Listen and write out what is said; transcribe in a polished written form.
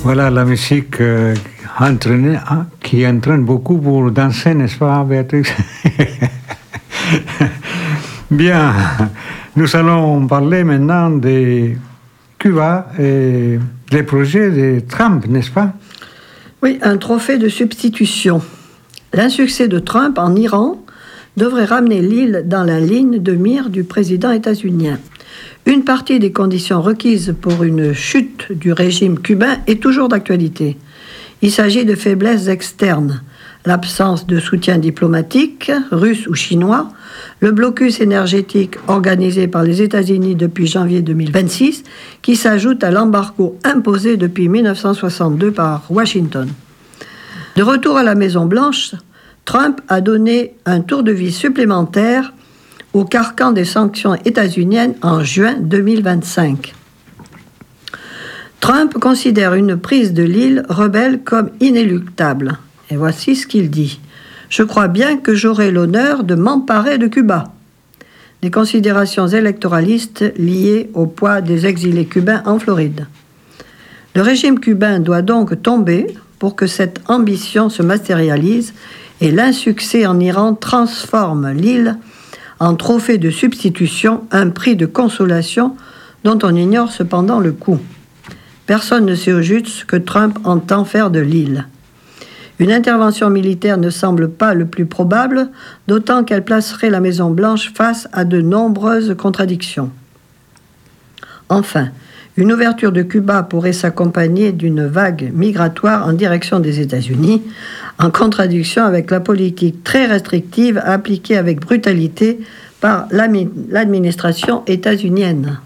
Voilà la musique qui entraîne beaucoup pour danser, n'est-ce pas, Béatrice? Bien, nous allons parler maintenant de Cuba et des projets de Trump, n'est-ce pas? Oui, un trophée de substitution. L'insuccès de Trump en Iran devrait ramener l'île dans la ligne de mire du président états-unien. Une partie des conditions requises pour une chute du régime cubain est toujours d'actualité. Il s'agit de faiblesses externes, l'absence de soutien diplomatique, russe ou chinois, le blocus énergétique organisé par les États-Unis depuis janvier 2026, qui s'ajoute à l'embargo imposé depuis 1962 par Washington. De retour à la Maison-Blanche, Trump a donné un tour de vis supplémentaire au carcan des sanctions états-uniennes en juin 2025. Trump considère une prise de l'île rebelle comme inéluctable. Et voici ce qu'il dit. « Je crois bien que j'aurai l'honneur de m'emparer de Cuba. » Des considérations électoralistes liées au poids des exilés cubains en Floride. Le régime cubain doit donc tomber pour que cette ambition se matérialise et l'insuccès en Iran transforme l'île en trophée de substitution, un prix de consolation dont on ignore cependant le coût. Personne ne sait au juste ce que Trump entend faire de l'île. Une intervention militaire ne semble pas le plus probable, d'autant qu'elle placerait la Maison-Blanche face à de nombreuses contradictions. Enfin, une ouverture de Cuba pourrait s'accompagner d'une vague migratoire en direction des États-Unis, en contradiction avec la politique très restrictive appliquée avec brutalité par l'administration états-unienne.